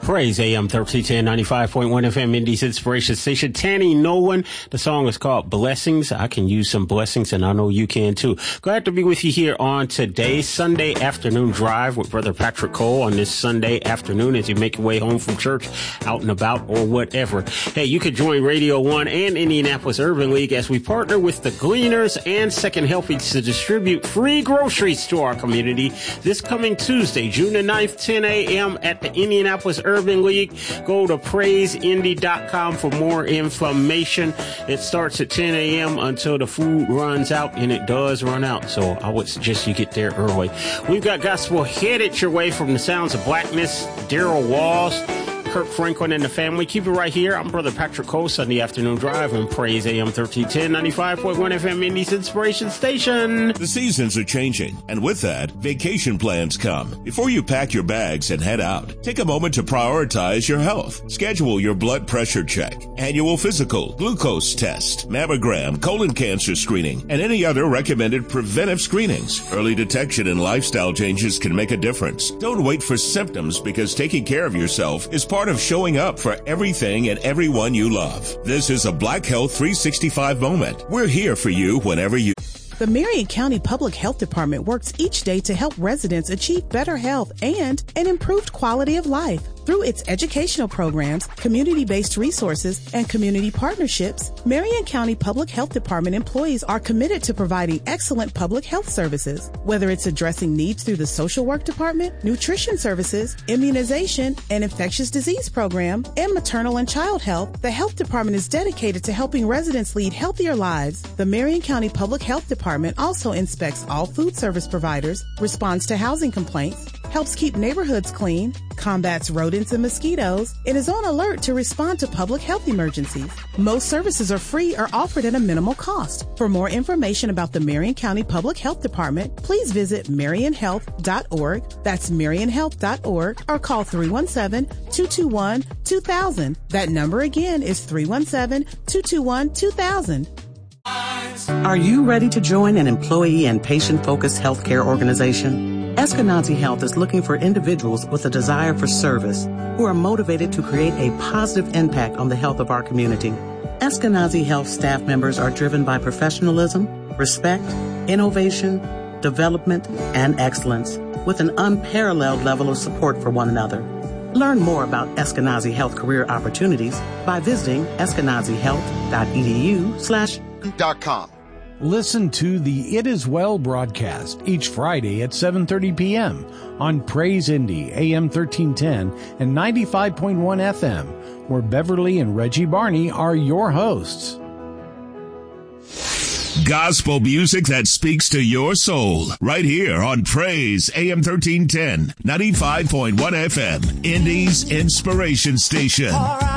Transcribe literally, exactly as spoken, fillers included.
Praise A M thirteen ten, ninety-five point one F M, Indy's Inspiration Station. Tanny Nolan. The song is called Blessings. I can use some blessings, and I know you can too. Glad to be with you here on today's Sunday afternoon drive with Brother Patrick Cole on this Sunday afternoon as you make your way home from church, out and about, or whatever. Hey, you can join Radio One and Indianapolis Urban League as we partner with the Gleaners and Second Helpings to distribute free groceries to our community this coming Tuesday, June the ninth, ten a.m. at the Indianapolis Urban League. Go to praise indy dot com for more information. It starts at ten a.m. until the food runs out, and it does run out, so I would suggest you get there early. We've got gospel headed your way from the Sounds of Blackness, Daryl Walls, Kirk Franklin and the family. Keep it right here. I'm Brother Patrick Cole, Sunday Afternoon Drive on Praise A M thirteen ten, ninety-five point one F M, Indy's Inspiration Station. The seasons are changing, and with that, vacation plans come. Before you pack your bags and head out, take a moment to prioritize your health. Schedule your blood pressure check, annual physical, glucose test, mammogram, colon cancer screening, and any other recommended preventive screenings. Early detection and lifestyle changes can make a difference. Don't wait for symptoms, because taking care of yourself is part of showing up for everything and everyone you love. This is a Black Health three sixty-five moment. We're here for you whenever you... The Marion County Public Health Department works each day to help residents achieve better health and an improved quality of life. Through its educational programs, community-based resources, and community partnerships, Marion County Public Health Department employees are committed to providing excellent public health services. Whether it's addressing needs through the social work department, nutrition services, immunization, and infectious disease program, and maternal and child health, the health department is dedicated to helping residents lead healthier lives. The Marion County Public Health Department also inspects all food service providers, responds to housing complaints, helps keep neighborhoods clean, combats rodents and mosquitoes, and is on alert to respond to public health emergencies. Most services are free or offered at a minimal cost. For more information about the Marion County Public Health Department, please visit marion health dot org. That's marion health dot org, or call three one seven, two two one, two thousand. That number again is three one seven, two two one, two thousand. Are you ready to join an employee and patient-focused healthcare organization? Eskenazi Health is looking for individuals with a desire for service who are motivated to create a positive impact on the health of our community. Eskenazi Health staff members are driven by professionalism, respect, innovation, development, and excellence, with an unparalleled level of support for one another. Learn more about Eskenazi Health career opportunities by visiting eskenazi health dot e d u slash dot com. Listen to the It Is Well broadcast each Friday at seven thirty p.m. on Praise Indy, A M thirteen ten and ninety-five point one F M, where Beverly and Reggie Barney are your hosts. Gospel music that speaks to your soul, right here on Praise A M thirteen ten, ninety-five point one F M, Indy's Inspiration Station.